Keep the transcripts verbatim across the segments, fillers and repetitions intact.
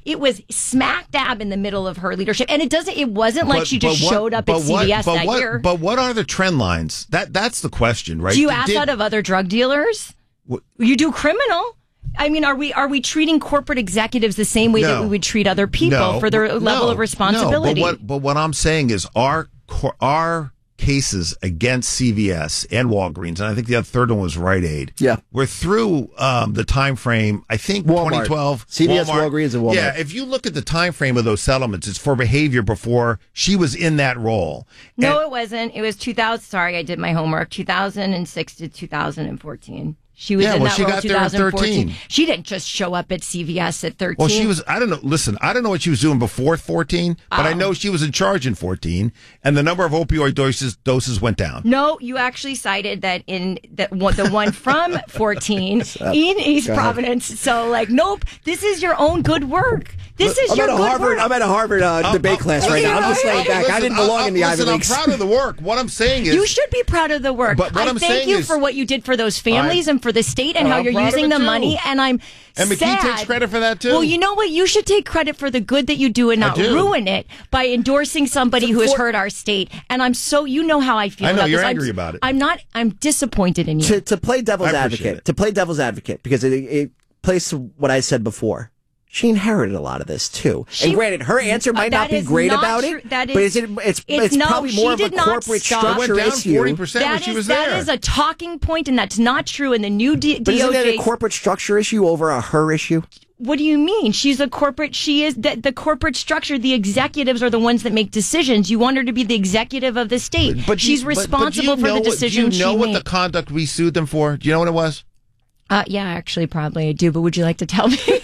It was smack dab in the middle of her leadership, and it doesn't. It wasn't like But- she just but what- showed up at but what- C V S but that what- year. But what are the trend lines? That that's the question, right? Do you Did- ask did- that of other drug dealers? What- You do criminal. I mean, are we are we treating corporate executives the same way that No. we would treat other people No, for their well, level no, of responsibility? No, but what but what I'm saying is our cor- our cases against C V S and Walgreens, and I think the other third one was Rite Aid. Yeah. We're through um, the time frame, I think Walmart. twenty twelve. C V S, Walmart. Walgreens, and Walmart. Yeah, if you look at the time frame of those settlements, it's for behavior before she was in that role. No, And- it wasn't. It was two thousand. Sorry, I did my homework. two thousand six to two thousand fourteen. She was Yeah, in well, that she role got there at two thousand fourteen. thirteen. She didn't just show up at C V S at thirteen. Well, she was, I don't know, listen, I don't know what she was doing before fourteen, but I Oh. know she was in charge in fourteen, and the number of opioid doses doses went down. No, you actually cited that in that one, the one from fourteen in East Providence. So, like, nope, this is your own good work. This is I'm your at a good Harvard. work. I'm at a Harvard uh, debate class right now. I'm just laying back. I didn't belong in the Ivy listen, Leagues. I'm proud of the work. What I'm saying is, You should be proud of the work. But what I I'm thank saying you is- for what you did for those families I'm- and for the state and how I'm you're proud of using it the too. money. And I'm And McKee sad. takes credit for that, too. Well, you know what? You should take credit for the good that you do and I not do. ruin it by endorsing somebody who has For- hurt our state. And I'm so, you know how I feel I know, about you're this. angry I'm, about it. I'm not, I'm disappointed in you. to to play devil's I appreciate advocate, it. to play devil's advocate, because it, it plays to what I said before. She inherited a lot of this too. She- and granted, her answer might Uh, not that be is great not about true. it. That but is- is it, it's it's it's no, probably she more of a did not corporate stop. It went structure down issue. forty percent when That she is, was that there. is a talking point, and that's not true. And the new D- But isn't D O J. it a corporate structure issue over a her issue? What do you mean? She's a corporate. She is the, the corporate structure. The executives are the ones that make decisions. You want her to be the executive of the state. But she's you- but- but do responsible you for know the what- decisions Do you know she what made. the conduct we sued them for? Do you know what it was? Uh, yeah, actually, probably I do. But would you like to tell me? 'Cause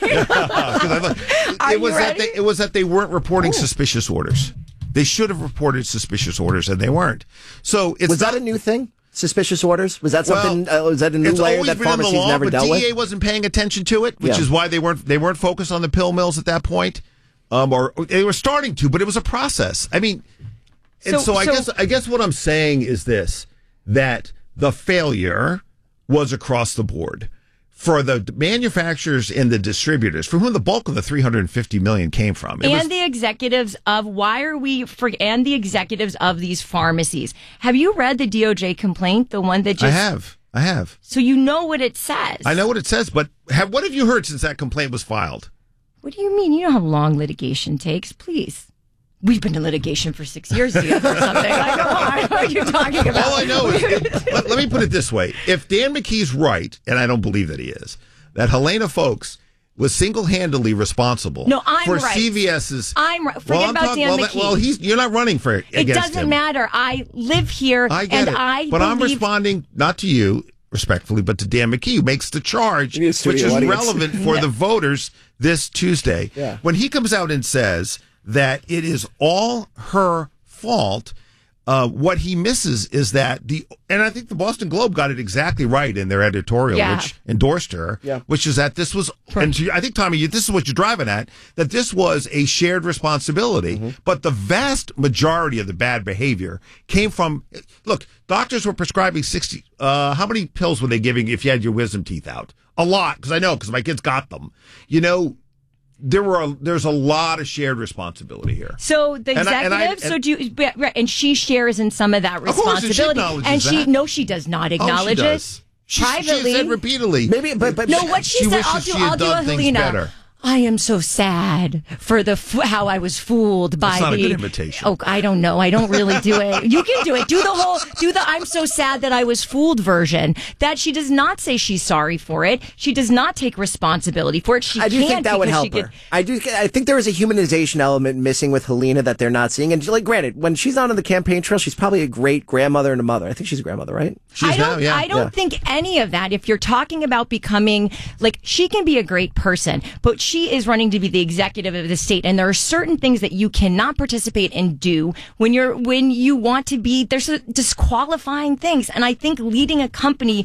I thought- Are it was you that ready? they, it was that they weren't reporting suspicious orders. They should have reported suspicious orders, and they weren't. So it's Was not, that a new thing? Suspicious orders? Was that Well, something? uh, was that a new it's layer always that been in the pharmacies law, never but dealt D E A with? wasn't paying attention to it, which Yeah. is why they weren't they weren't focused on the pill mills at that point, um, or they were starting to, but it was a process. I mean, and So- so, I so- guess I guess what I'm saying is this: that the failure was across the board. For the manufacturers and the distributors, from whom the bulk of the three hundred fifty million came from, it and was, the executives of why are we for and the executives of these pharmacies. Have you read the D O J complaint? The one that just I have, I have, so you know what it says. I know what it says, but have, what have you heard since that complaint was filed? What do you mean? You know how long litigation takes? Please. We've been in litigation for six years together or something. Like, what are you talking about? All I know is, if, let, let me put it this way. If Dan McKee's right, and I don't believe that he is, that Helena Folks was single-handedly responsible No, I'm for right. CVS's... I'm right. Forget well, I'm about talking- Dan well, that- McKee. well, he's, you're not running for it It against doesn't him. matter. I live here, I get and it. I but I'm believe- responding not to you, respectfully, but to Dan McKee, who makes the charge, You need a which studio is audience. relevant for the voters this Tuesday. Yeah. When he comes out and says that it is all her fault, uh, what he misses is that the, and I think the Boston Globe got it exactly right in their editorial, Yeah. which endorsed her, Yeah. which is that this was, and to- I think, Tommy, you, this is what you're driving at, that this was a shared responsibility, Mm-hmm. but the vast majority of the bad behavior came from, look, doctors were prescribing sixty, uh, how many pills were they giving if you had your wisdom teeth out? A lot, because I know, because my kids got them. You know, there were a, there's a lot of shared responsibility here. So the And I- executive, and I- so and- do you, but- right, and she shares in some of that Of course, and she responsibility. acknowledges and she, that. no, she does not acknowledge oh, she it. does. She, Privately, she said repeatedly. Maybe, but but no, what she, She said, wishes I'll do, she had I'll do done a things Helena. better. I am so sad for the f- how I was fooled by That's not a the. good invitation. Oh, I don't know. I don't really do it. You can do it. Do the whole. Do the. I'm so sad that I was fooled version. That she does not say she's sorry for it. She does not take responsibility for it. She I do can't think that would because help she her. could- I do. I think there is a humanization element missing with Helena that they're not seeing. And like, granted, when she's not on the campaign trail, she's probably a great grandmother and a mother. I think she's a grandmother, right? She's I don't. now, yeah. I don't Yeah. think any of that. If you're talking about becoming like, she can be a great person, but she is running to be the executive of the state, and there are certain things that you cannot participate and do when you're when you want to be. There's a disqualifying things, and I think leading a company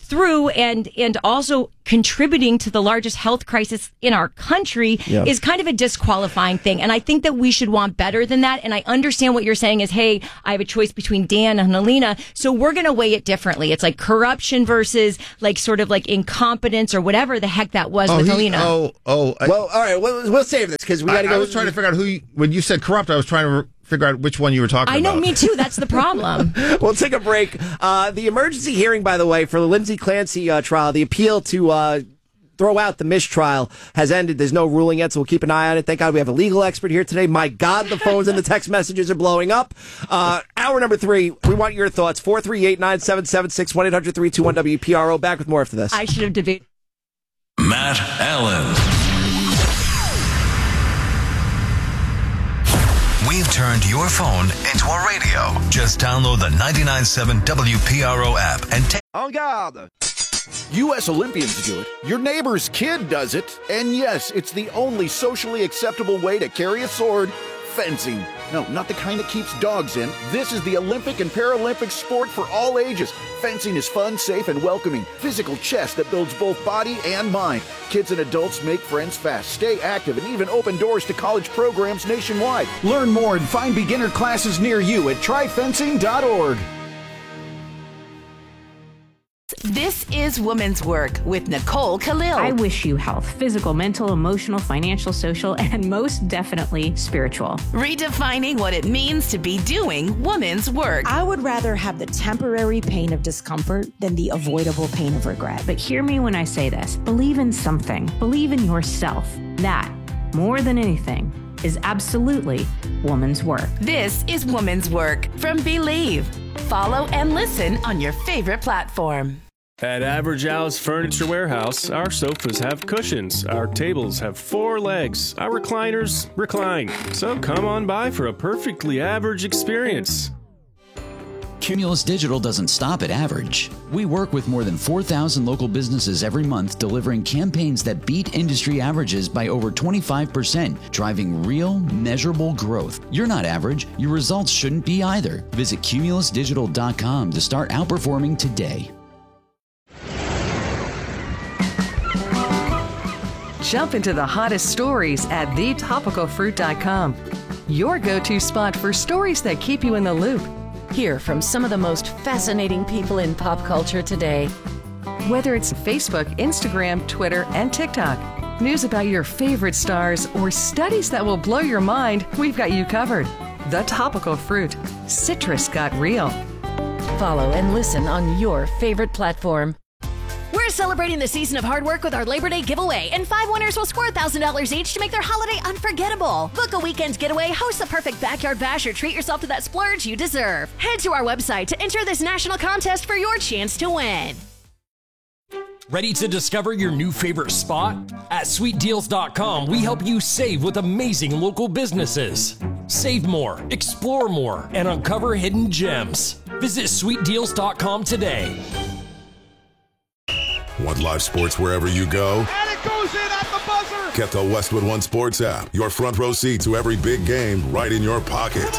through and and also contributing to the largest health crisis in our country Yeah. is kind of a disqualifying thing. And I think that we should want better than that. And I understand what you're saying is, hey, I have a choice between Dan and Helena, so we're going to weigh it differently. It's like corruption versus like sort of like incompetence or whatever the heck that was Oh, with he- Helena. oh, oh. I, Well, all right, we'll, we'll save this because we got I, to go. I was trying to figure out who, you, when you said corrupt, I was trying to re- figure out which one you were talking I about. know, me too. That's the problem. We'll take a break. Uh, the emergency hearing, by the way, for the Lindsay Clancy uh, trial, the appeal to uh, throw out the mistrial has ended. There's no ruling yet, so we'll keep an eye on it. Thank God we have a legal expert here today. My God, the phones and the text messages are blowing up. Uh, hour number three, we want your thoughts. four three eight, nine seven seven six, one eight hundred, three two one, W P R O. Back with more after this. I should have debated. Matt Allen. We've turned your phone into a radio. Just download the ninety-nine point seven W P R O app and take. En garde! U S Olympians do it. Your neighbor's kid does it. And yes, it's the only socially acceptable way to carry a sword. Fencing. No, not the kind that keeps dogs in. This is the Olympic and Paralympic sport for all ages. Fencing is fun, safe, and welcoming. Physical chess that builds both body and mind. Kids and adults make friends fast, stay active, and even open doors to college programs nationwide. Learn more and find beginner classes near you at try fencing dot org. This is Women's Work with Nicole Khalil. I wish you health, physical, mental, emotional, financial, social, and most definitely spiritual. Redefining what it means to be doing women's work. I would rather have the temporary pain of discomfort than the avoidable pain of regret. But hear me when I say this. Believe in something. Believe in yourself. That, more than anything, is absolutely woman's work. This is Women's Work from Believe. Follow and listen on your favorite platform. At Average Al's Furniture Warehouse, our sofas have cushions, our tables have four legs, our recliners recline. So come on by for a perfectly average experience. Cumulus Digital doesn't stop at average. We work with more than four thousand local businesses every month, delivering campaigns that beat industry averages by over twenty-five percent, driving real, measurable growth. You're not average. Your results shouldn't be either. Visit cumulus digital dot com to start outperforming today. Jump into the hottest stories at the topical fruit dot com. Your go-to spot for stories that keep you in the loop. Hear from some of the most fascinating people in pop culture today. Whether it's Facebook, Instagram, Twitter, and TikTok, news about your favorite stars, or studies that will blow your mind, we've got you covered. The Topical Fruit. Citrus got real. Follow and listen on your favorite platform. We're celebrating the season of hard work with our Labor Day giveaway, and five winners will score one thousand dollars each to make their holiday unforgettable. Book a weekend getaway, host the perfect backyard bash, or treat yourself to that splurge you deserve. Head to our website to enter this national contest for your chance to win. Ready to discover your new favorite spot? At sweet deals dot com, we help you save with amazing local businesses. Save more, explore more, and uncover hidden gems. Visit sweet deals dot com today. Want live sports wherever you go? And it goes in at the buzzer! Get the Westwood One Sports app. Your front row seat to every big game right in your pocket.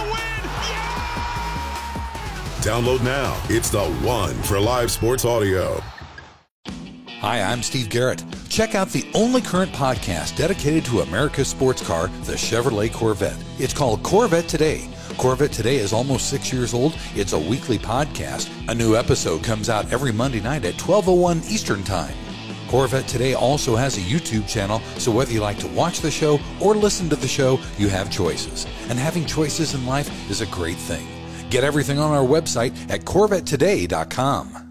Download now. It's the one for live sports audio. Hi, I'm Steve Garrett. Check out the only current podcast dedicated to America's sports car, the Chevrolet Corvette. It's called Corvette Today. Corvette Today is almost six years old. It's a weekly podcast. A new episode comes out every Monday night at twelve oh one Eastern Time. Corvette Today also has a YouTube channel, so whether you like to watch the show or listen to the show, you have choices. And having choices in life is a great thing. Get everything on our website at corvette today dot com.